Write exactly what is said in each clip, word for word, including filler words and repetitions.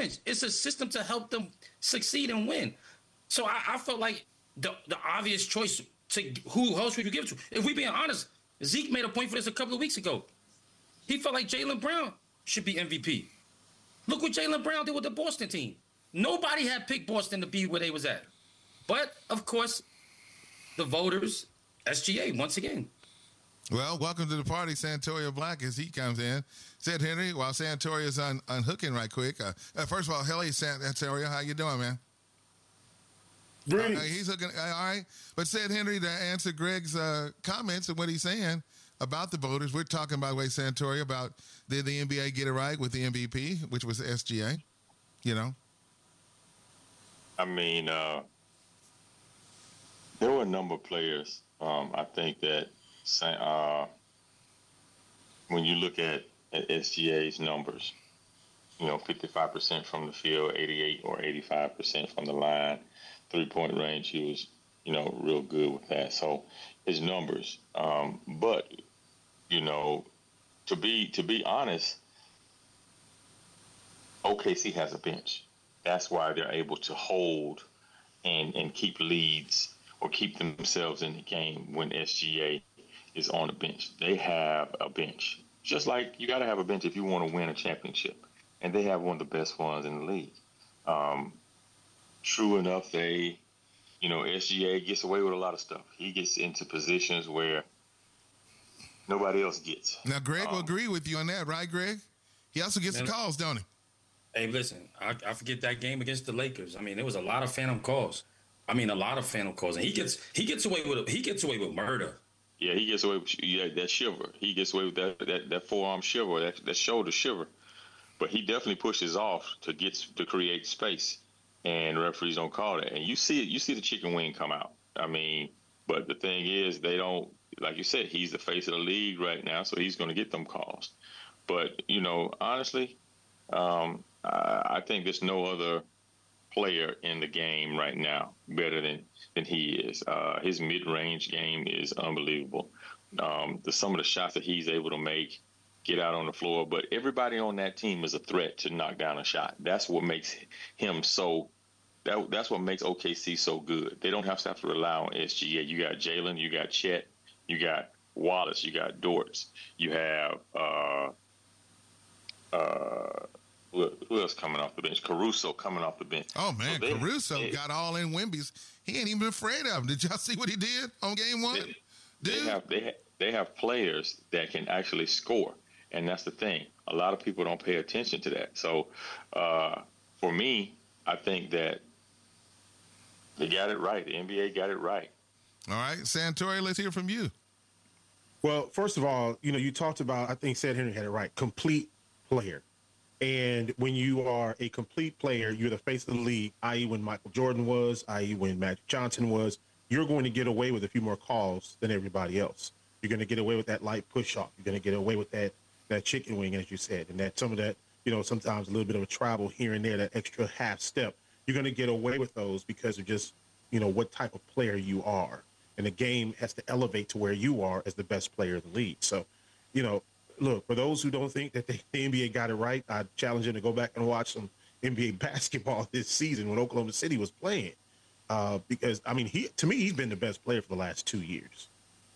bench. It's a system to help them succeed and win. So I, I felt like the the obvious choice to who else would you give it to? If we being honest, Zeke made a point for this a couple of weeks ago. He felt like Jaylen Brown should be M V P. Look what Jaylen Brown did with the Boston team. Nobody had picked Boston to be where they was at. But, of course, the voters, S G A, once again. Well, welcome to the party, Santoria Black, as he comes in. Said Henry, while Santoria's un- unhooking right quick. Uh, uh, first of all, hello, Santoria. How you doing, man? Great. Uh, he's looking uh, all right. But said Henry, to answer Greg's uh, comments and what he's saying about the voters, we're talking, by the way, Santoria, about did the N B A get it right with the M V P, which was S G A, you know? I mean, uh, there were a number of players. Um, I think that uh, when you look at, at S G A's numbers, you know, fifty-five percent from the field, eighty-eight or eighty-five percent from the line, three-point range, he was, you know, real good with that. So his numbers. Um, but, you know, to be to be honest, O K C has a bench. That's why they're able to hold and, and keep leads or keep themselves in the game when S G A is on the bench. They have a bench. Just like you got to have a bench if you want to win a championship. And they have one of the best ones in the league. Um, true enough, they, you know, S G A gets away with a lot of stuff. He gets into positions where nobody else gets. Now, Greg um, will agree with you on that, right, Greg? He also gets Man, the calls, don't he? Hey, listen, I, I forget that game against the Lakers. I mean, there was a lot of phantom calls. I mean, a lot of phantom calls, and he gets he gets away with he gets away with murder. Yeah, he gets away with yeah, that shiver. He gets away with that that, that forearm shiver, that that shoulder shiver. But he definitely pushes off to get to create space, and referees don't call that. And you see it, you see the chicken wing come out. I mean, but the thing is, they don't. Like you said, he's the face of the league right now, so he's going to get them calls. But you know, honestly, um, I, I think there's no other player in the game right now better than than he is. Uh, his mid-range game is unbelievable. Um, the some of the shots that he's able to make, get out on the floor, but everybody on that team is a threat to knock down a shot. That's what makes him so. That that's what makes O K C so good. They don't have to have to rely on S G A. You got Jalen, you got Chet, you got Wallace, you got Dortz, you have uh, uh, who, who else coming off the bench? Caruso coming off the bench. Oh man, so they, Caruso they, got all in Wemby's. He ain't even afraid of him. Did y'all see what he did on game one? They, they have they have, they have players that can actually score, and that's the thing. A lot of people don't pay attention to that. So uh, for me, I think that they got it right. The N B A got it right. All right, Santori, let's hear from you. Well, first of all, you know, you talked about, I think Said Henry had it right, complete player. And when you are a complete player, you're the face of the league, that is when Michael Jordan was, that is when Magic Johnson was, you're going to get away with a few more calls than everybody else. You're going to get away with that light push-off. You're going to get away with that that chicken wing, as you said, and that some of that, you know, sometimes a little bit of a travel here and there, that extra half step. You're going to get away with those because of just, you know, what type of player you are. And the game has to elevate to where you are as the best player in the league. So, you know, look, for those who don't think that the, the N B A got it right, I challenge them to go back and watch some N B A basketball this season when Oklahoma City was playing. Uh, because, I mean, he to me, he's been the best player for the last two years.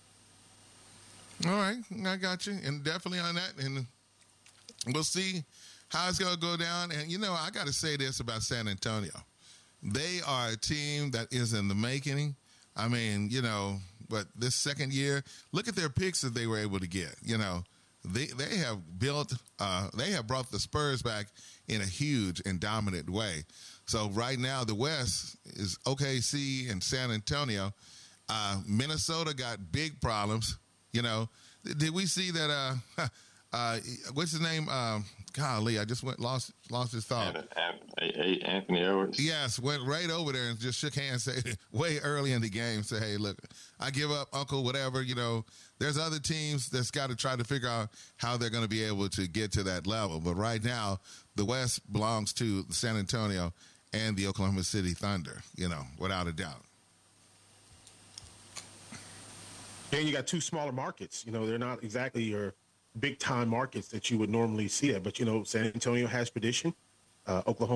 All right, I got you. And definitely on that. And we'll see how it's going to go down. And, you know, I got to say this about San Antonio. They are a team that is in the making. I mean, you know, but this second year, look at their picks that they were able to get. You know, they they have built, uh, they have brought the Spurs back in a huge and dominant way. So right now, the West is O K C and San Antonio. Uh, Minnesota got big problems. You know, did we see that? Uh, uh, what's his name? Um, golly, I just went lost lost his thought. Anthony Edwards. Yes, went right over there and just shook hands, say way early in the game, say, "Hey, look, I give up, Uncle, whatever." You know, there's other teams that's got to try to figure out how they're going to be able to get to that level. But right now, the West belongs to San Antonio and the Oklahoma City Thunder. You know, without a doubt. And you got two smaller markets. You know, they're not exactly your big time markets that you would normally see that. But, you know, San Antonio has tradition. Uh, Oklahoma